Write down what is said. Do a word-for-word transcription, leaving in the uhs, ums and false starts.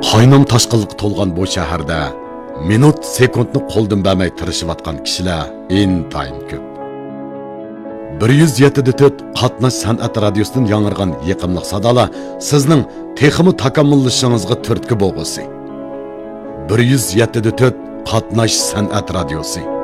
Qaynam toshqinlik to'lgan bu shaharda minut sekundni qo'ldan bermay tirishayotgan kishilar intayin ko'p. bir yuz yetti nuqta to'rt qatnash san'at radiosidan yangrgan yiqimliq sadolar sizning texmi takomillashingizga turtki bo'lg'usi. bir yuz yetti nuqta to'rt qatnash san'at radiosi.